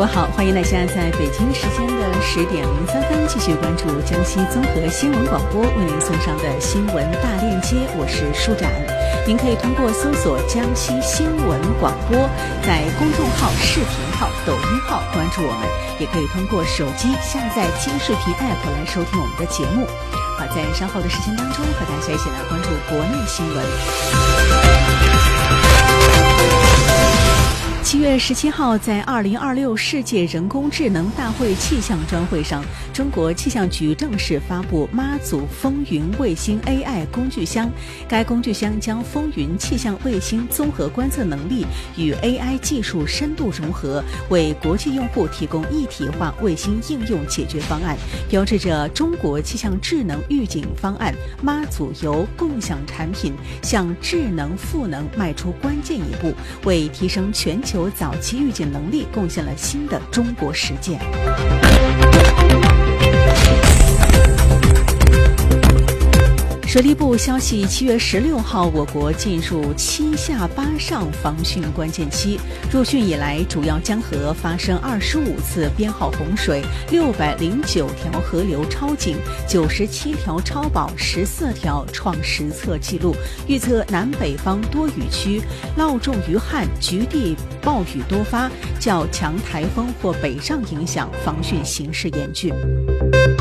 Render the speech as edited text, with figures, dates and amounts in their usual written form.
午好，欢迎大家在北京时间的10点03分继续关注江西综合新闻广播为您送上的新闻大链接，我是舒展。您可以通过搜索江西新闻广播，在公众号、视频号、抖音号关注我们，也可以通过手机下载今视频 App 来收听我们的节目。好，在稍后的时间当中，和大家一起来关注国内新闻。7月17号，在2026世界人工智能大会气象专会上，中国气象局正式发布妈祖风云卫星 AI 工具箱。该工具箱将风云气象卫星综合观测能力与 AI 技术深度融合，为国际用户提供一体化卫星应用解决方案，标志着中国气象智能预警方案妈祖由共享产品向智能赋能迈出关键一步，为提升全球早期预警能力贡献了新的中国实践。水利部消息，7月16号，我国进入7下8上防汛关键期。入汛以来，主要江河发生25次编号洪水，609条河流超警，97条超保，14条创实测纪录。预测南北方多雨区涝重于旱，局地暴雨多发，较强台风或北上影响，防汛形势严峻。